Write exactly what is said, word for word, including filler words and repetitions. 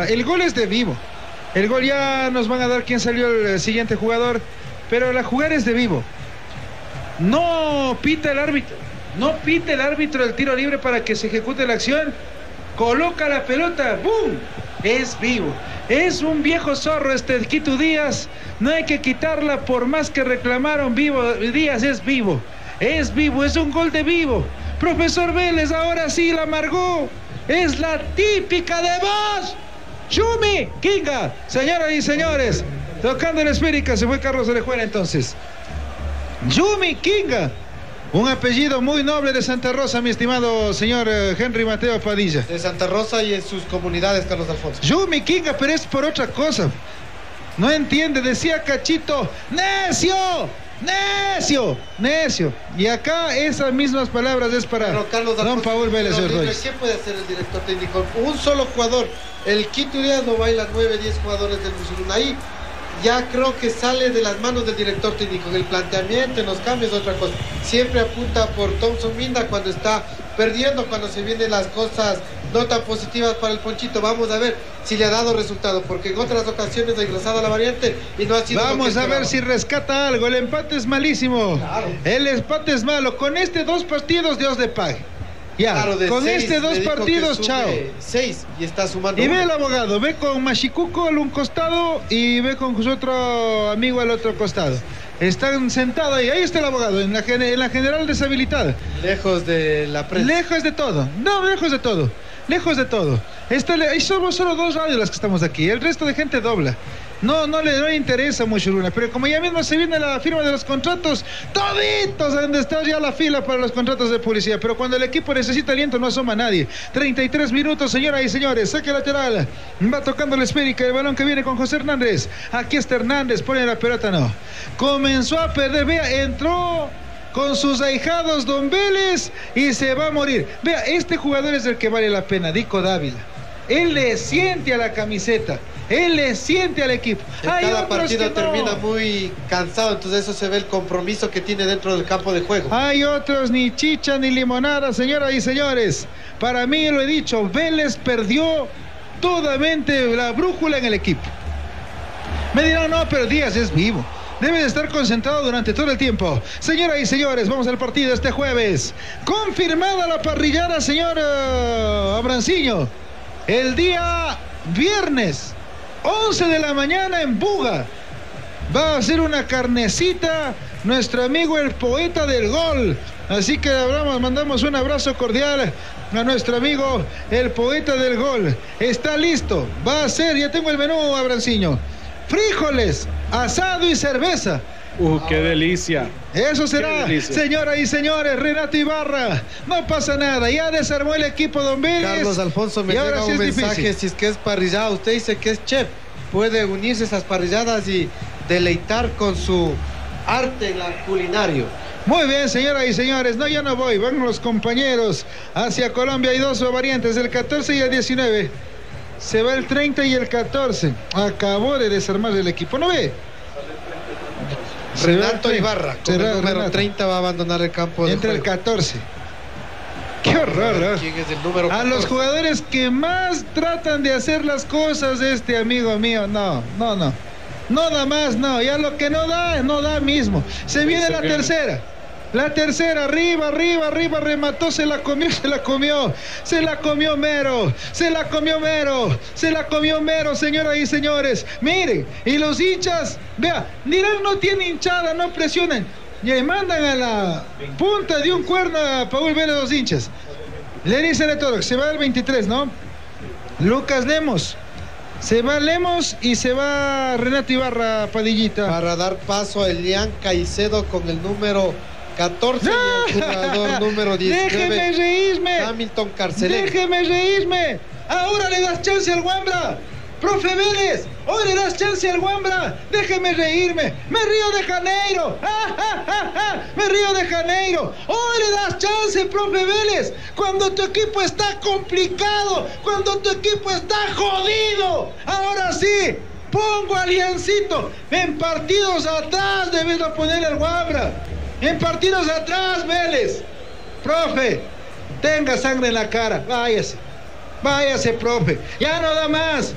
el gol es de Vivo. El gol ya nos van a dar quién salió el siguiente jugador, pero la jugada es de Vivo. No pita el árbitro, no pita el árbitro el tiro libre para que se ejecute la acción. Coloca la pelota, ¡boom! Es Vivo. Es un viejo zorro este Quito Díaz. No hay que quitarla por más que reclamaron. Vivo Díaz es Vivo. Es Vivo, es un gol de Vivo. Profesor Vélez, ahora sí la amargó. Es la típica de vos. Yumi Kinga, señoras y señores. Tocando en esférica, se fue Carlos Orejuela entonces. Yumi Kinga. Un apellido muy noble de Santa Rosa, mi estimado señor Henry Mateo Padilla. De Santa Rosa y en sus comunidades, Carlos Alfonso. Yumi Kinga, pero es por otra cosa. No entiende, decía Cachito, ¡necio! ¡Necio! ¡Necio! Y acá esas mismas palabras es para pero Carlos Alfonso, don Paul Vélez. ¿Qué puede hacer el director técnico? Un solo jugador. El Quito Díaz no baila nueve, diez jugadores del Musulmán. Ahí ya creo que sale de las manos del director técnico. En el planteamiento, en los cambios, otra cosa. Siempre apunta por Thompson Minda cuando está perdiendo, cuando se vienen las cosas no tan positivas para el Ponchito. Vamos a ver si le ha dado resultado, porque en otras ocasiones ha ingresado a la variante y no ha sido. Vamos a ver si rescata algo. El empate es malísimo. Claro. El empate es malo. Con este dos partidos, Dios le pague. Ya, claro, con seis, este dos partidos, chao. Seis y está sumando. Y uno. Ve el abogado, ve con Machikuco al un costado y ve con su otro amigo al otro costado. Están sentados ahí, ahí está el abogado, en la, en la general deshabilitada. Lejos de la prensa. Lejos de todo, no, lejos de todo, lejos de todo. Está, hay solo, solo dos radios las que estamos aquí, el resto de gente dobla. No, no le, no le interesa mucho Luna, pero como ya mismo se viene la firma de los contratos, toditos han de estar ya la fila para los contratos de publicidad, pero cuando el equipo necesita aliento no asoma a nadie. treinta y tres minutos, señoras y señores, saque lateral, va tocando la esférica, el balón que viene con José Hernández, aquí está Hernández, pone la pelota, no, comenzó a perder, vea, entró con sus ahijados Don Vélez y se va a morir. Vea, este jugador es el que vale la pena, Dico Dávila. Él le siente a la camiseta, él le siente al equipo. En Hay cada partido no. termina muy cansado, entonces eso se ve el compromiso que tiene dentro del campo de juego. Hay otros ni chicha ni limonada, señoras y señores. Para mí, lo he dicho, Vélez perdió totalmente la brújula en el equipo. Me dirán, no, pero Díaz es vivo. Debe de estar concentrado durante todo el tiempo. Señoras y señores, vamos al partido este jueves. Confirmada la parrillada, señor uh, Abranciño. El día viernes, once de la mañana en Buga. Va a hacer una carnecita nuestro amigo el poeta del gol. Así que hablamos, mandamos un abrazo cordial a nuestro amigo el poeta del gol. Está listo, va a ser, ya tengo el menú, Abranciño. Frijoles, asado y cerveza. ¡Uh, qué delicia! Eso será, señoras y señores, Renato Ibarra. No pasa nada, ya desarmó el equipo Don Vélez. Carlos Alfonso me llega sí un mensaje, difícil. Si es que es parrillada, usted dice que es chef, puede unirse a esas parrilladas y deleitar con su arte en la culinario. Muy bien, señoras y señores, no, ya no voy, van los compañeros hacia Colombia. Hay dos variantes, el catorce y el diecinueve. Se va el treinta y el catorce. Acabó de desarmar el equipo, ¿no ve? Renato Ibarra, con el número Renato. treinta va a abandonar el campo de Entre juego. el catorce. Qué horror, ¿eh? ¿Quién es el número A los jugadores que más tratan de hacer las cosas, este amigo mío, no, no, no. No da más, no. Ya lo que no da, no da mismo. Se viene la tercera. La tercera, arriba, arriba, arriba, remató, se la comió, se la comió, se la comió Mero, se la comió Mero, se la comió Mero, señoras y señores. Miren, y los hinchas, vea, Nirán no tiene hinchada, no presionen, y mandan a la punta de un cuerno a Paul Vélez los hinchas. Le dicen a todos, se va el veintitrés, ¿no? Lucas Lemos. Se va Lemos y se va Renato Ibarra, Padillita. Para dar paso a Elian Caicedo con el número catorce ¡No! y el jugador número diecinueve. Déjeme reírme. Hamilton Carcelén. Déjeme reírme. Ahora le das chance al Wambra. Profe Vélez, hoy le das chance al Wambra. Déjeme reírme. Me río de Janeiro. ¡Ah, ah, ah, ah! Me río de Janeiro. Hoy le das chance, profe Vélez. Cuando tu equipo está complicado. Cuando tu equipo está jodido. Ahora sí. Pongo aliancito. En partidos atrás debes de poner el Wambra. En partidos atrás, Vélez. Profe, tenga sangre en la cara. Váyase. Váyase, profe. Ya no da más.